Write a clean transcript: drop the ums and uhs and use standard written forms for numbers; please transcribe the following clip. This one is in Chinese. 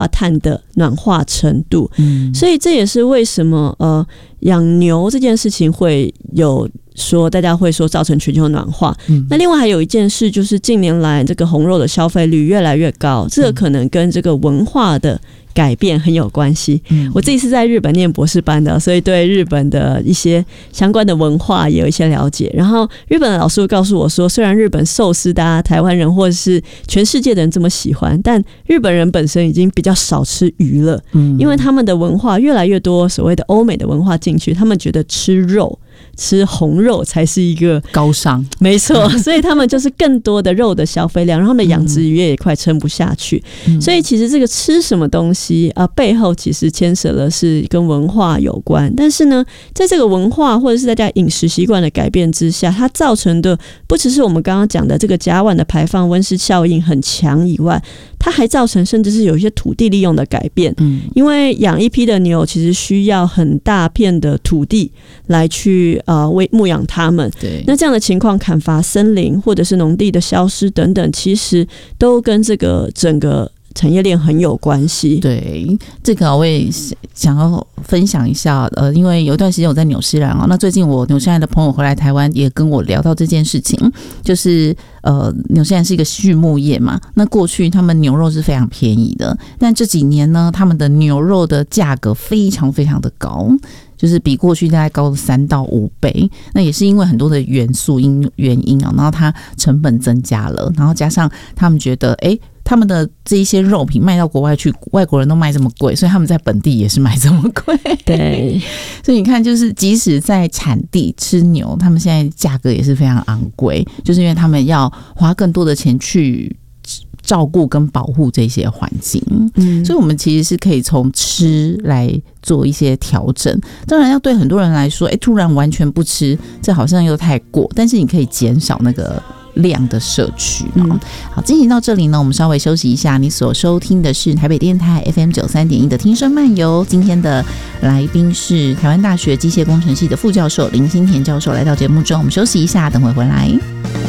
碳的暖化程度。所以这也是为什么养牛这件事情会有说大家会说造成全球暖化。那另外还有一件事就是近年来这个红肉的消费率越来越高，这个可能跟这个文化的改变很有关系。我自己是在日本念博士班的，所以对日本的一些相关的文化也有一些了解。然后日本的老师告诉我说，虽然日本寿司大家台湾人或者是全世界的人这么喜欢，但日本人本身已经比较少吃鱼了。因为他们的文化越来越多所谓的欧美的文化进去，他们觉得吃肉吃红肉才是一个高尚， 没错，所以他们就是更多的肉的消费量，然后他们的养殖渔业也快撑不下去。所以其实这个吃什么东西背后其实牵涉的是跟文化有关。但是呢，在这个文化或者是大家饮食习惯的改变之下，它造成的不只是我们刚刚讲的这个甲烷的排放温室效应很强以外，它还造成甚至是有一些土地利用的改变。因为养一批的牛其实需要很大片的土地来去牧养它们。对，那这样的情况，砍伐森林或者是农地的消失等等，其实都跟这个整个产业链很有关系。 对，这个我也想要分享一下。因为有一段时间我在纽西兰那最近我纽西兰的朋友回来台湾，也跟我聊到这件事情，就是纽西兰是一个畜牧业嘛，那过去他们牛肉是非常便宜的，但这几年呢，他们的牛肉的价格非常非常的高。就是比过去大概高了3到5倍，那也是因为很多的元素原因然后它成本增加了，然后加上他们觉得他们的这一些肉品卖到国外去，外国人都卖这么贵，所以他们在本地也是卖这么贵。 对， 所以你看，就是即使在产地吃牛，他们现在价格也是非常昂贵，就是因为他们要花更多的钱去照顾跟保护这些环境。所以我们其实是可以从吃来做一些调整。当然要对很多人来说突然完全不吃，这好像又太过，但是你可以减少那个量的摄取。好，进行到这里呢，我们稍微休息一下。你所收听的是台北电台 FM93.1 的听声漫游，今天的来宾是台湾大学机械工程系的副教授林新田教授来到节目中，我们休息一下，等会回来。